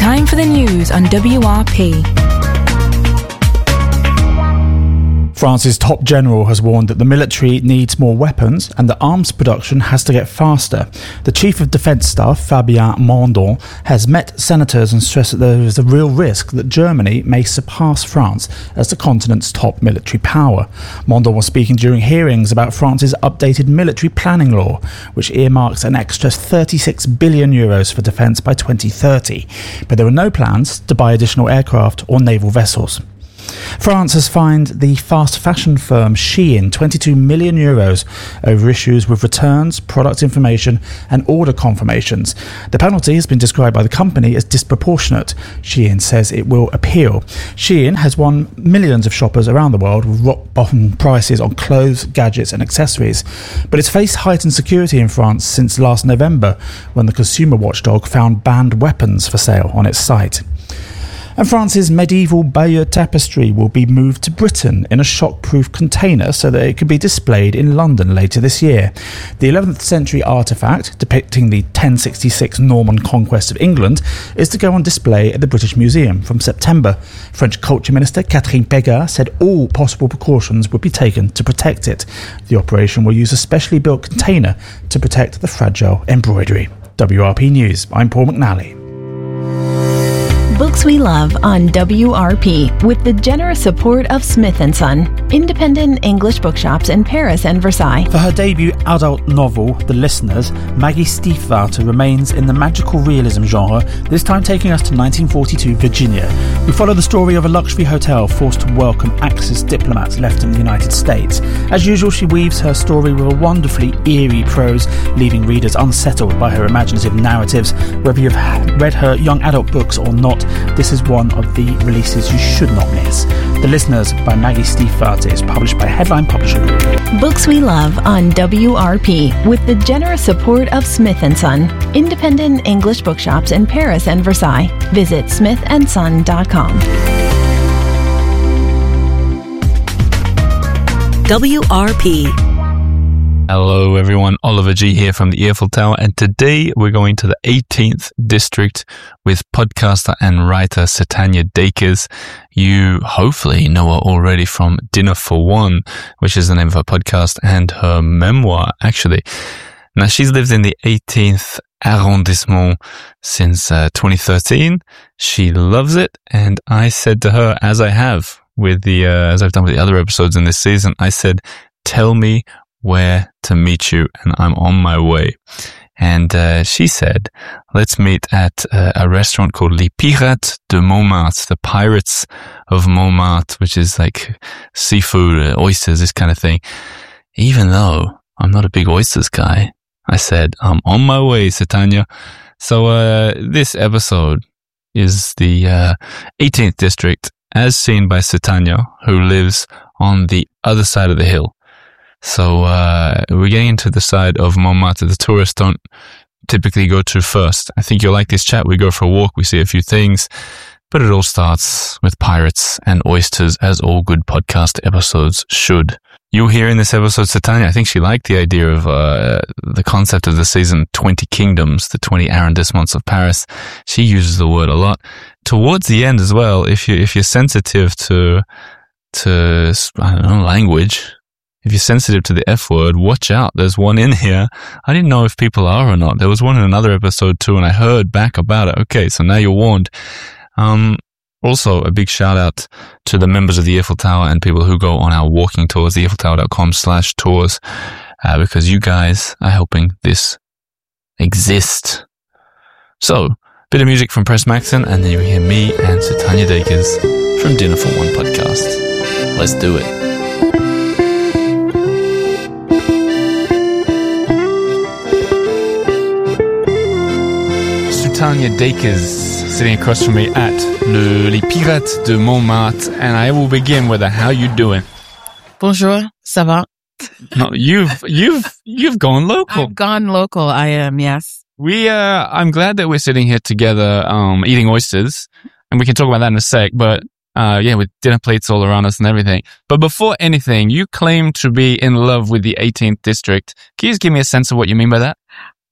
Time for the news on WRP. France's top general has warned that the military needs more weapons and that arms production has to get faster. The Chief of Defence Staff, Fabien Mondon, has met senators and stressed that there is a real risk that Germany may surpass France as the continent's top military power. Mondon was speaking during hearings about France's updated military planning law, which earmarks an extra 36 billion euros for defence by 2030. But there are no plans to buy additional aircraft or naval vessels. France has fined the fast fashion firm Shein 22 million euros over issues with returns, product information and order confirmations. The penalty has been described by the company as disproportionate. Shein says it will appeal. Shein has won millions of shoppers around the world with rock-bottom prices on clothes, gadgets and accessories. But it's faced heightened security in France since last November, when the consumer watchdog found banned weapons for sale on its site. And France's medieval Bayeux tapestry will be moved to Britain in a shockproof container so that it could be displayed in London later this year. The 11th century artefact, depicting the 1066 Norman conquest of England, is to go on display at the British Museum from September. French Culture Minister Catherine Pégard said all possible precautions would be taken to protect it. The operation will use a specially built container to protect the fragile embroidery. WRP News, I'm Paul McNally. Books we love on WRP with the generous support of Smith & Son, independent English bookshops in Paris and Versailles. For her debut adult novel, The Listeners, Maggie Stiefvater remains in the magical realism genre, this time taking us to 1942 Virginia. We follow the story of a luxury hotel forced to welcome Axis diplomats left in the United States. As usual, she weaves her story with a wonderfully eerie prose, leaving readers unsettled by her imaginative narratives. Whether you've read her young adult books or not, this is one of the releases you should not miss. The Listeners by Maggie Stiefvater is published by Headline Publishing Group. Books we love on WRP with the generous support of Smith & Son, independent English bookshops in Paris and Versailles. Visit smithandson.com. WRP. Hello everyone, Oliver G here from the Eiffel Tower, and today we're going to the 18th district with podcaster and writer Setanya Dakers. You hopefully know her already from Dinner for One, which is the name of her podcast and her memoir, actually. Now, she's lived in the 18th arrondissement since 2013. She loves it, and I said to her, as I have with the as I've done with the other episodes in this season, I said, tell me where to meet you, and I'm on my way. And she said, let's meet at a restaurant called Les Pirates de Montmartre, the Pirates of Montmartre, which is like seafood, oysters, this kind of thing. Even though I'm not a big oysters guy, I said, I'm on my way, Setanya. So this episode is the 18th district as seen by Setanya, who lives on the other side of the hill. So we're getting into the side of Montmartre the tourists don't typically go to first. I think you'll like this chat. We go for a walk, we see a few things, but it all starts with pirates and oysters, as all good podcast episodes should. You'll hear in this episode, Setanya, I think she liked the idea of the concept of the season 20 kingdoms, the 20 arrondissements of Paris. She uses the word a lot. Towards the end as well, if you're sensitive to I don't know, language, if you're sensitive to the F word, watch out. There's one in here. I didn't know if people are or not. There was one in another episode too, and I heard back about it. Okay, so now you're warned. Also, a big shout out to the members of the Eiffel Tower and people who go on our walking tours, the eiffeltower.com/tours, because you guys are helping this exist. So, bit of music from Press Maxon, and then you hear me and Setanya Dakers from Dinner for One podcast. Let's do it. Setanya Dakers sitting across from me at Les Pirates de Montmartre, and I will begin with a how you doing. Bonjour, ça va? No, you've gone local. I've gone local. I am, yes. I'm glad that we're sitting here together, eating oysters, and we can talk about that in a sec. But with dinner plates all around us and everything. But before anything, you claim to be in love with the 18th district. Can you just give me a sense of what you mean by that?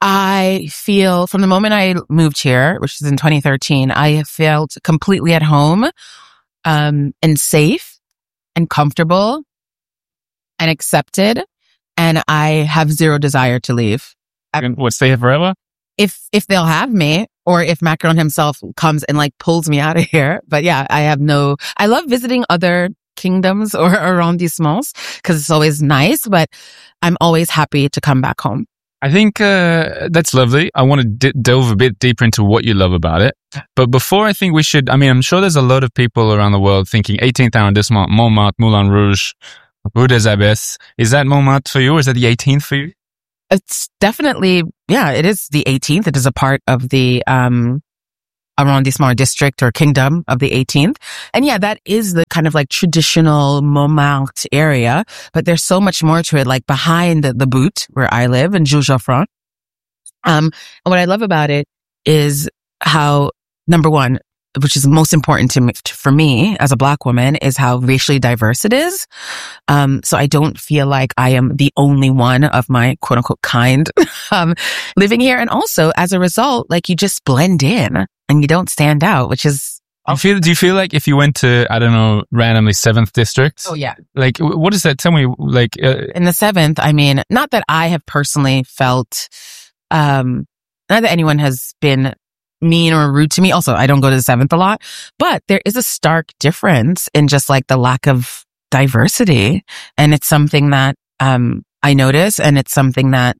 I feel from the moment I moved here, which is in 2013, I have felt completely at home, and safe and comfortable and accepted. And I have zero desire to leave. And what, stay here forever? If they'll have me, or if Macron himself comes and like pulls me out of here. But yeah, I love visiting other kingdoms or arrondissements because it's always nice, but I'm always happy to come back home. I think that's lovely. I want to delve a bit deeper into what you love about it. But before, I think we should, I'm sure there's a lot of people around the world thinking 18th arrondissement, Montmartre, Moulin Rouge, Rue des Abbesses. Is that Montmartre for you, or is that the 18th for you? It's definitely, it is the 18th. It is a part of the arrondissement or district or kingdom of the 18th. And yeah, that is the kind of like traditional Montmartre area, but there's so much more to it, like behind the Boot where I live in Jules Geoffroy. And what I love about it is how, number one, which is most important for me as a Black woman, is how racially diverse it is. So I don't feel like I am the only one of my quote unquote kind, living here. And also as a result, like you just blend in and you don't stand out, which is. Do you feel like if you went to, I don't know, randomly 7th district? Oh yeah. Like, what does that tell me? Like, in the 7th, not that I have personally felt, not that anyone has been mean or rude to me. Also, I don't go to the 7th a lot, but there is a stark difference in just like the lack of diversity. And it's something that, I notice, and it's something that,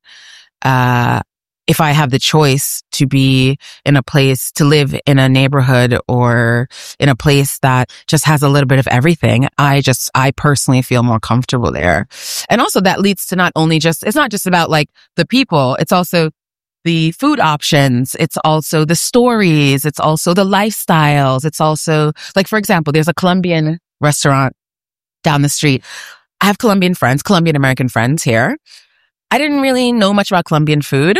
if I have the choice to be in a place, to live in a neighborhood or in a place that just has a little bit of everything, I personally feel more comfortable there. And also that leads to it's not just about like the people, it's also the food options. It's also the stories. It's also the lifestyles. It's also like, for example, there's a Colombian restaurant down the street. I have Colombian American friends here. I didn't really know much about Colombian food.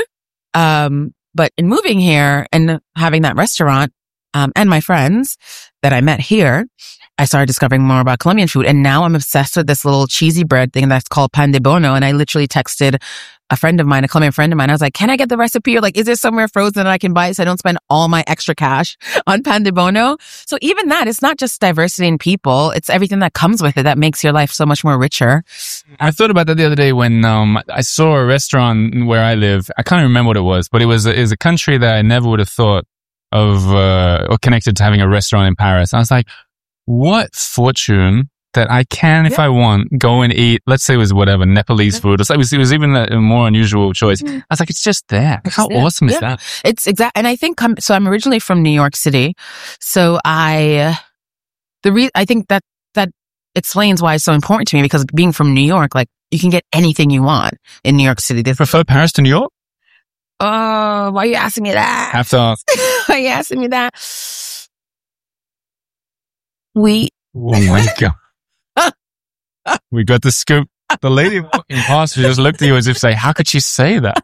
But in moving here and having that restaurant, and my friends that I met here, I started discovering more about Colombian food. And now I'm obsessed with this little cheesy bread thing that's called pan de bono. And I literally texted a Colombian friend of mine. I was like, can I get the recipe? Or like, is there somewhere frozen that I can buy so I don't spend all my extra cash on pan de bono? So even that, it's not just diversity in people. It's everything that comes with it that makes your life so much more richer. I thought about that the other day when I saw a restaurant where I live. I can't remember what it was, but it was a country that I never would have thought of or connected to having a restaurant in Paris. I was like, what fortune that I can, if I want, go and eat, let's say it was whatever, Nepalese food. It was even a more unusual choice. I was like, it's just there. How awesome is that? It's exact. And I think, so I'm originally from New York City. So I think that explains why it's so important to me, because being from New York, like you can get anything you want in New York City. Prefer Paris to New York? Oh, why are you asking me that? Have to ask. Why are you asking me that? Oh my God. We got the scoop. The lady walking past just looked at you as if to say, how could she say that?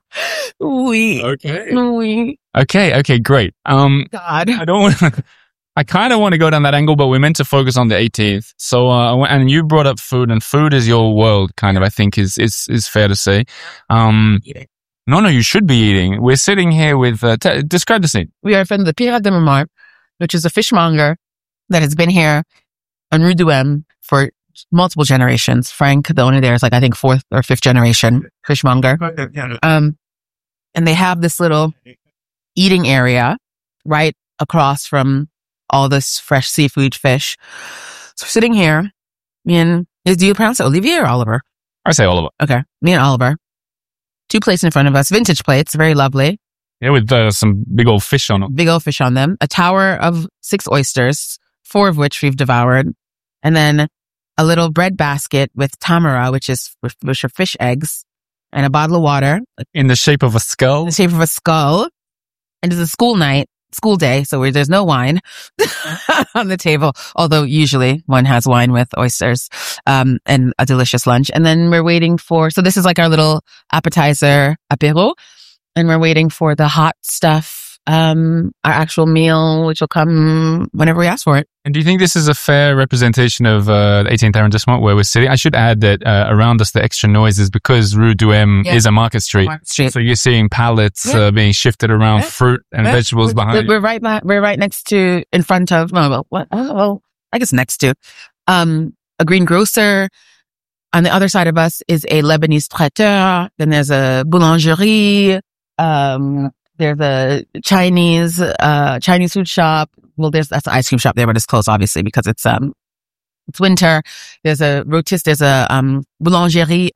Okay, great. God. I kind of want to go down that angle, but we're meant to focus on the 18th. So, and you brought up food, and food is your world, kind of, I think is fair to say. No, you should be eating. We're sitting here with, describe the scene. We are from the Pirate de Montmartre, which is a fishmonger that has been here on Rue du M for multiple generations. Frank, the owner there, is like, I think 4th or 5th generation fishmonger. And they have this little eating area right across from all this fresh seafood fish. So we're sitting here, do you pronounce it Olivier or Oliver? I say Oliver. Okay. Me and Oliver. 2 plates in front of us, vintage plates, very lovely. Yeah, with some big old fish on them. Big old fish on them. A tower of 6 oysters, 4 of which we've devoured. And then a little bread basket with tamara, which are fish eggs, and a bottle of water. In the shape of a skull? In the shape of a skull. And it's a school day, so there's no wine on the table, although usually one has wine with oysters, and a delicious lunch. And then we're waiting so this is like our little appetizer apéro, and we're waiting for the hot stuff, our actual meal, which will come whenever we ask for it. And do you think this is a fair representation of the 18th arrondissement where we're sitting? I should add that around us, the extra noise is because Rue Douem is a market street. So you're seeing pallets being shifted around, fruit and vegetables behind. We're right next to, in front of, I guess next to, a greengrocer. On the other side of us is a Lebanese traiteur. Then there's a boulangerie. There's a Chinese food shop. Well, that's an ice cream shop there, but it's closed obviously because it's winter. There's a rotist, there's a, boucherie,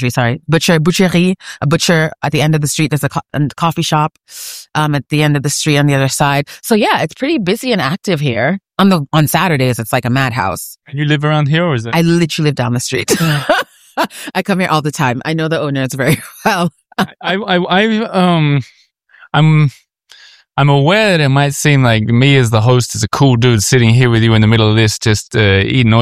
a butcher at the end of the street. There's a coffee shop, at the end of the street on the other side. So yeah, it's pretty busy and active here. On Saturdays, it's like a madhouse. And you live around here or is it? I literally live down the street. I come here all the time. I know the owners very well. I'm aware that it might seem like me as the host is a cool dude sitting here with you in the middle of this, just eating